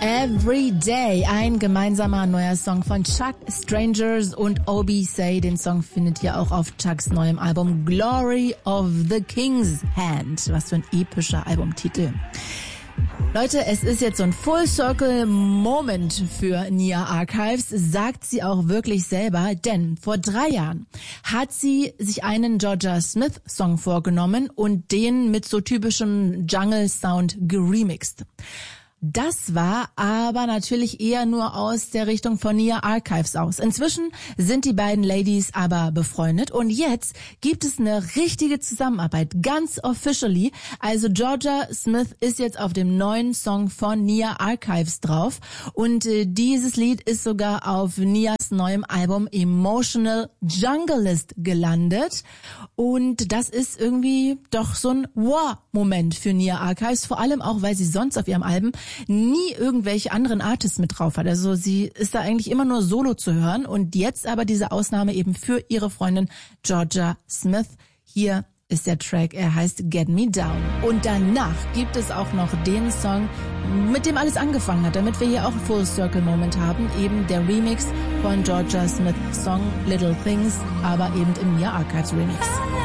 Every Day, ein gemeinsamer neuer Song von Chuck, Strangers und Obisay. Den Song findet ihr auch auf Chucks neuem Album Glory of the King's Hand. Was für ein epischer Albumtitel. Leute, es ist jetzt so ein Full-Circle-Moment für Nia Archives, sagt sie auch wirklich selber, denn vor 3 Jahren hat sie sich einen Georgia Smith-Song vorgenommen und den mit so typischem Jungle-Sound geremixed. Das war aber natürlich eher nur aus der Richtung von Nia Archives aus. Inzwischen sind die beiden Ladies aber befreundet und jetzt gibt es eine richtige Zusammenarbeit, ganz officially. Also Georgia Smith ist jetzt auf dem neuen Song von Nia Archives drauf und dieses Lied ist sogar auf Nias neuem Album Emotional Junglist gelandet und das ist irgendwie doch so ein Wow-Moment für Nia Archives, vor allem auch, weil sie sonst auf ihrem Album nie irgendwelche anderen Artists mit drauf hat. Also sie ist da eigentlich immer nur solo zu hören und jetzt aber diese Ausnahme eben für ihre Freundin Georgia Smith. Hier ist der Track, er heißt Get Me Down. Und danach gibt es auch noch den Song, mit dem alles angefangen hat, damit wir hier auch einen Full Circle Moment haben, eben der Remix von Georgia Smith Song Little Things, aber eben im Nia Archives Remix.